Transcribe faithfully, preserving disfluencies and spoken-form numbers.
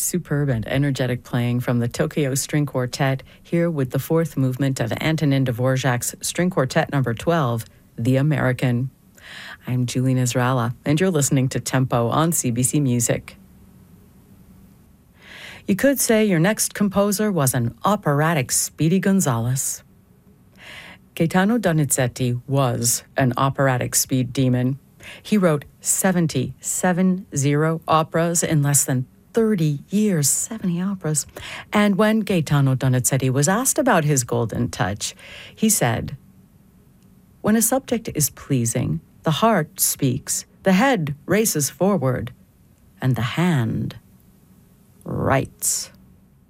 Superb and energetic playing from the Tokyo String Quartet, here with the fourth movement of Antonin Dvorak's String Quartet number twelve, The American. I'm Julie Nasrallah, and you're listening to Tempo on C B C Music. You could say your next composer was an operatic Speedy Gonzales. Gaetano Donizetti was an operatic speed demon. He wrote seventy, seven zero operas in less than thirty years, seventy operas. And when Gaetano Donizetti was asked about his golden touch, he said, "When a subject is pleasing, the heart speaks, the head races forward, and the hand writes."